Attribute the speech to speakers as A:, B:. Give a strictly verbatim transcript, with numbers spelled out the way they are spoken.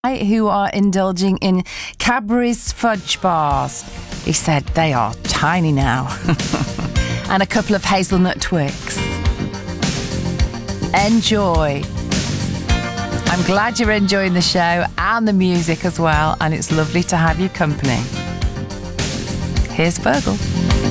A: who are indulging in Cadbury's fudge bars. He said they are tiny now. And a couple of hazelnut Twix. Enjoy. I'm glad you're enjoying the show and the music as well, and it's lovely to have your company. Here's Fergal.